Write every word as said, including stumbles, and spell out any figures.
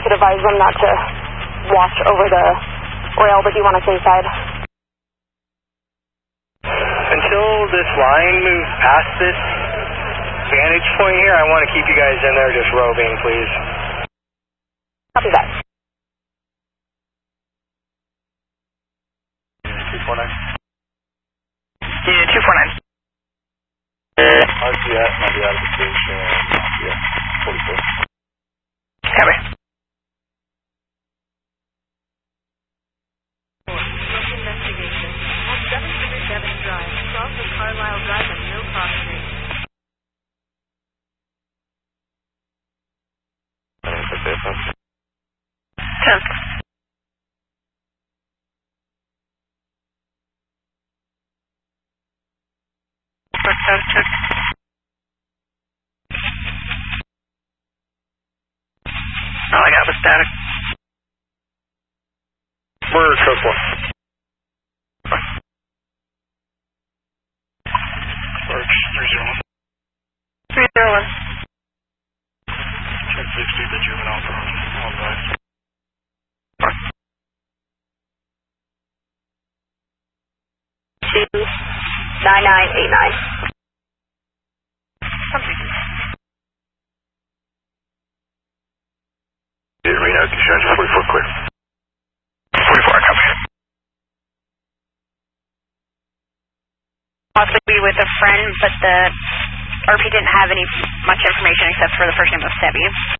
could advise them not to watch over the rail, but do you want to stay inside? Until this line moves past this vantage point here, I want to keep you guys in there just roving, please. Copy that. two four nine. Yeah, two four nine. R C S might be out of the station. R C S forty-four. Copy. Investigation. On seven thirty-seven Drive, south of Carlisle Drive and Mill Cross Street. ten. Check, check, check. All I got was static. We're code four. Arch three zero one. three zero one. Check sixty, the juvenile from all sides. Two nine nine eight nine. Reno, Discharge forty-four clear. forty-four, copy. Possibly with a friend, but the R P didn't have any much information except for the first name of Sebby.